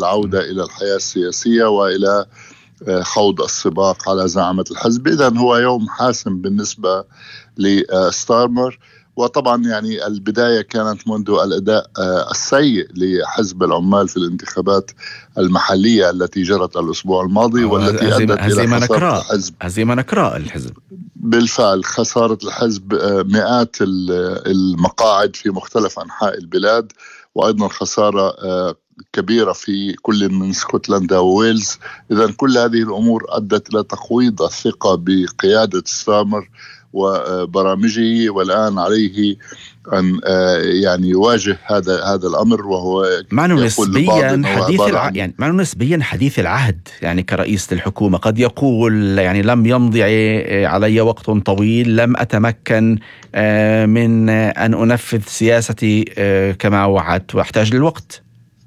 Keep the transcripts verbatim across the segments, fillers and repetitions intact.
العودة إلى الحياة السياسية وإلى خوض السباق على زعامة الحزب. إذن هو يوم حاسم بالنسبة لستارمر. وطبعا يعني البداية كانت منذ الأداء السيء لحزب العمال في الانتخابات المحلية التي جرت الأسبوع الماضي والتي أدت إلى خسارة الحزب. هزيمة نكراء الحزب بالفعل، خسارة الحزب مئات المقاعد في مختلف أنحاء البلاد، وأيضا خسارة كبيرة في كل من اسكتلندا وويلز. إذن كل هذه الأمور أدت إلى تقويض الثقة بقيادة ستارمر وبرامجه، والآن عليه أن يعني يواجه هذا هذا الأمر. وهو معنى نسبيا حديث الع... يعني معنى نسبيا حديث العهد، يعني كرئيس الحكومة قد يقول يعني لم يمضي علي وقت طويل، لم أتمكن من أن أنفذ سياستي كما وعدت وأحتاج للوقت.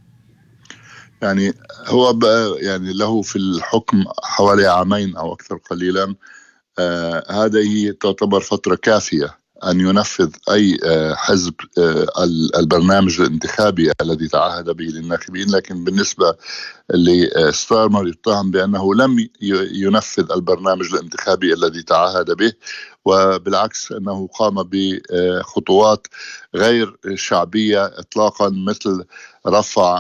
يعني هو يعني له في الحكم حوالي عامين أو أكثر قليلا. آه هذه تعتبر فترة كافية أن ينفذ أي آه حزب آه البرنامج الانتخابي الذي تعهد به للناخبين. لكن بالنسبة لستارمر يتهم بأنه لم ينفذ البرنامج الانتخابي الذي تعهد به، وبالعكس أنه قام بخطوات غير شعبية إطلاقا، مثل رفع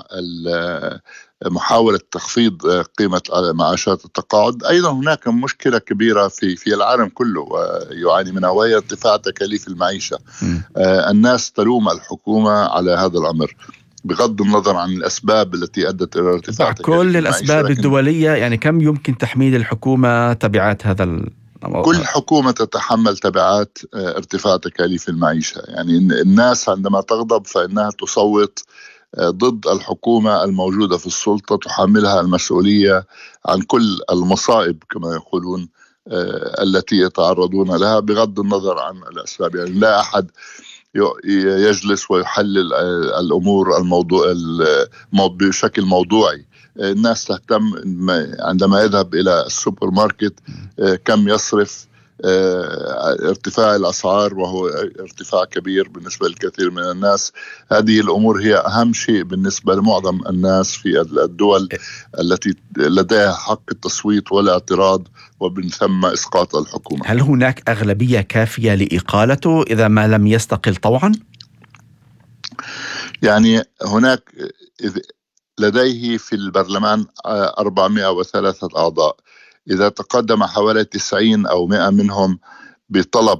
محاولة تخفيض قيمة معاشات التقاعد. أيضا هناك مشكلة كبيرة في في العالم كله ويعاني منها، وهي ارتفاع تكاليف المعيشة. آه الناس تلوم الحكومة على هذا الأمر بغض النظر عن الأسباب التي أدت إلى ارتفاع كل الأسباب الدولية. يعني كم يمكن تحميل الحكومة تبعات هذا الأمر؟ كل حكومة تتحمل تبعات ارتفاع تكاليف المعيشة. يعني الناس عندما تغضب فإنها تصوت ضد الحكومة الموجودة في السلطة، تحملها المسؤولية عن كل المصائب كما يقولون التي يتعرضون لها بغض النظر عن الأسباب. يعني لا أحد يجلس ويحلل الأمور الموضوع بشكل موضوعي. الناس تهتم عندما يذهب إلى السوبر ماركت كم يصرف، ارتفاع الأسعار وهو ارتفاع كبير بالنسبة للكثير من الناس. هذه الأمور هي أهم شيء بالنسبة لمعظم الناس في الدول التي لديها حق التصويت والاعتراض ومن ثم إسقاط الحكومة. هل هناك أغلبية كافية لإقالته إذا ما لم يستقل طوعا؟ يعني هناك لديه في البرلمان أربعمائة وثلاثة أعضاء، إذا تقدم حوالي تسعين أو مئة منهم بطلب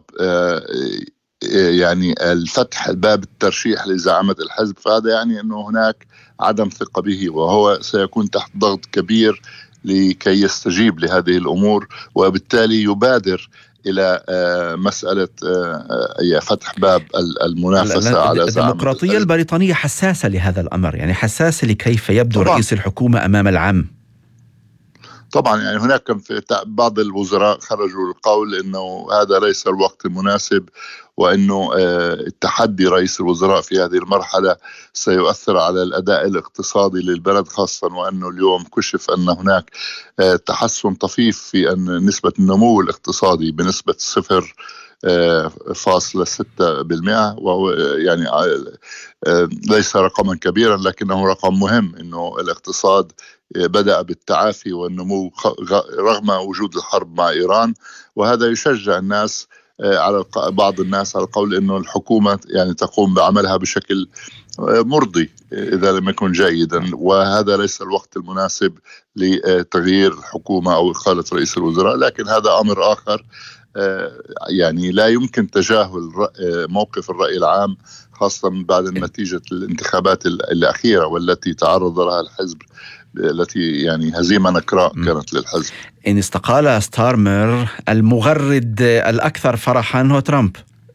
يعني الفتح باب الترشيح لزعامة الحزب، فهذا يعني أنه هناك عدم ثقة به، وهو سيكون تحت ضغط كبير لكي يستجيب لهذه الأمور، وبالتالي يبادر إلى مسألة فتح باب المنافسة على زعامة الديمقراطية البريطانية حساسة لهذا الأمر، يعني حساسة لكيف يبدو طبعا رئيس الحكومة أمام العام. طبعا يعني هناك في بعض الوزراء خرجوا القول انه هذا ليس الوقت المناسب، وانه التحدي رئيس الوزراء في هذه المرحلة سيؤثر على الاداء الاقتصادي للبلد، خاصة وانه اليوم كشف ان هناك تحسن طفيف في ان نسبة النمو الاقتصادي بنسبة صفر فاصلة ستة بالمئة، وهو يعني ليس رقما كبيرا لكنه رقم مهم، انه الاقتصاد بدأ بالتعافي والنمو رغم وجود الحرب مع إيران. وهذا يشجع الناس على بعض الناس على القول إنه الحكومة يعني تقوم بعملها بشكل مرضي إذا لم يكن جيدا، وهذا ليس الوقت المناسب لتغيير الحكومة أو إقالة رئيس الوزراء. لكن هذا أمر آخر، يعني لا يمكن تجاهل موقف الرأي العام، خاصة بعد نتيجة الانتخابات الأخيرة والتي تعرض لها الحزب، التي يعني هزيمة نكراء كانت للحزب. إن استقال ستارمر المغرد الأكثر فرحا هو ترامب.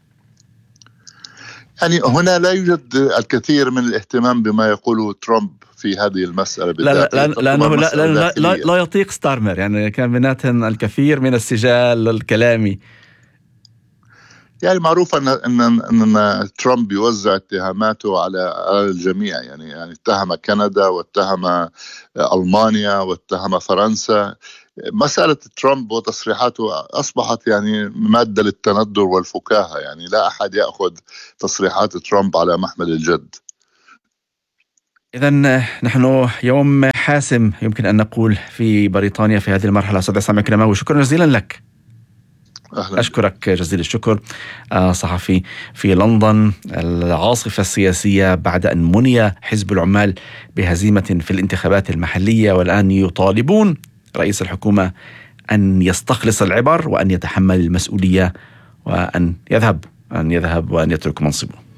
يعني هنا لا يوجد الكثير من الاهتمام بما يقوله ترامب في هذه المسألة بالذات، لا لا لأنه لا, لا, لا, لا يطيق ستارمر، يعني كان بيناتهم الكثير من السجال الكلامي. يعني معروف أن أن أن ترامب يوزع اتهاماته على الجميع، يعني يعني اتهم كندا واتهم ألمانيا واتهم فرنسا. مسألة ترامب وتصريحاته أصبحت يعني مادة للتندر والفكاهة، يعني لا أحد يأخذ تصريحات ترامب على محمل الجد. إذن نحن يوم حاسم يمكن أن نقول في بريطانيا في هذه المرحلة. أستاذ عصام عكرماوي، شكرا جزيلا لك. أهلا. أشكرك جزيل الشكر. صحفي في لندن، العاصفة السياسية بعد أن مني حزب العمال بهزيمة في الانتخابات المحلية، والآن يطالبون رئيس الحكومة أن يستخلص العبر وأن يتحمل المسؤولية وأن يذهب أن يذهب وأن يترك منصبه.